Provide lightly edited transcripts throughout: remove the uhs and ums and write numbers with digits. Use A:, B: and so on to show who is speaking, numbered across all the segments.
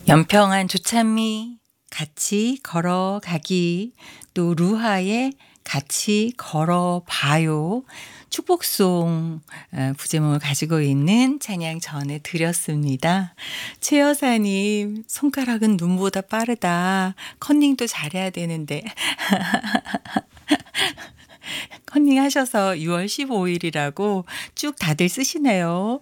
A: 연평안 조찬미 같이 걸어가기, 또 루하의 같이 걸어봐요. 축복송 부제목을 가지고 있는 찬양 전해드렸습니다. 최 여사님, 손가락은 눈보다 빠르다. 컨닝도 잘해야 되는데 컨닝 하셔서 6월 15일이라고 쭉 다들 쓰시네요.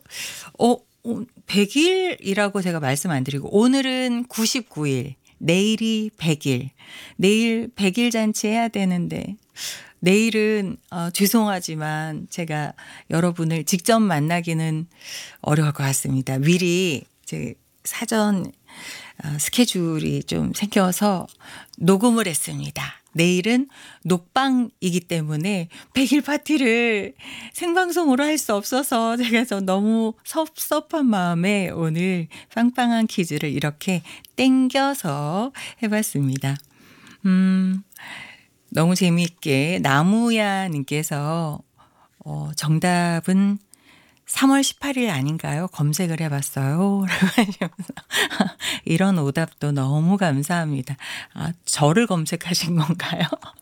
A: 100일이라고 제가 말씀 안 드리고 오늘은 99일, 내일이 100일. 내일 100일 잔치 해야 되는데 내일은 죄송하지만 제가 여러분을 직접 만나기는 어려울 것 같습니다. 미리 제 사전 스케줄이 좀 생겨서 녹음을 했습니다. 내일은 녹방이기 때문에 100일 파티를 생방송으로 할 수 없어서 제가 너무 섭섭한 마음에 오늘 빵빵한 퀴즈를 이렇게 땡겨서 해봤습니다. 너무 재미있게 나무야님께서 정답은 3월 18일 아닌가요? 검색을 해봤어요. 이런 오답도 너무 감사합니다. 저를 검색하신 건가요?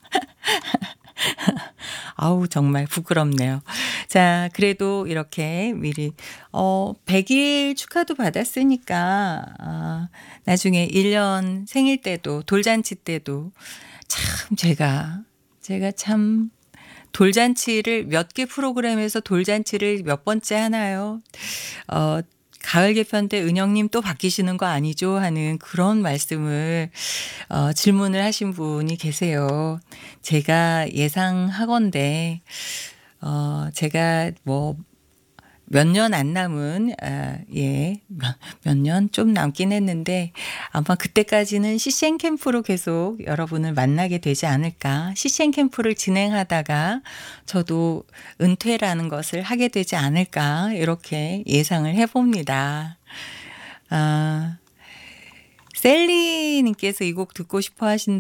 A: 아우, 정말 부끄럽네요. 자, 그래도 이렇게 미리 100일 축하도 받았으니까 나중에 1년 생일 때도 돌잔치 때도 참 제가 참 돌잔치를 몇 개 프로그램에서 돌잔치를 몇 번째 하나요? 가을 개편 때 은영님 또 바뀌시는 거 아니죠? 하는 그런 말씀을 질문을 하신 분이 계세요. 제가 예상하건대 제가 뭐 몇 년 안 남은 몇 년 좀 남긴 했는데 아마 그때까지는 CCN 캠프로 계속 여러분을 만나게 되지 않을까. CCN 캠프를 진행하다가 저도 은퇴라는 것을 하게 되지 않을까 이렇게 예상을 해봅니다. 셀리님께서 이 곡 듣고 싶어 하신다.